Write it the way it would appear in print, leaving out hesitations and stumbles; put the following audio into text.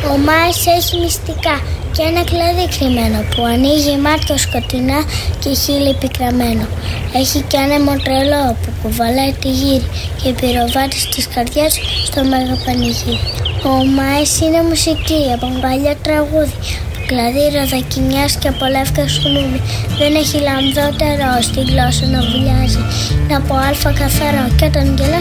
Ο Μάης έχει μυστικά και ένα κλαδί κρυμμένο που ανοίγει μάτια σκοτεινά και χείλη πικραμένο. Έχει κι άνεμο τρελό που κουβαλάει τη γύρι και πυροβάτης της καρδιάς στο μέγα πανηγύρι. Ο Μάης είναι μουσική από παλιά τραγούδι, κλαδί ροδακινιάς και από λεύκα σουλούμι. Δεν έχει λαμδότερο στη γλώσσα να βουλιάζει. Είναι από αλφα καθαρό και όταν γελά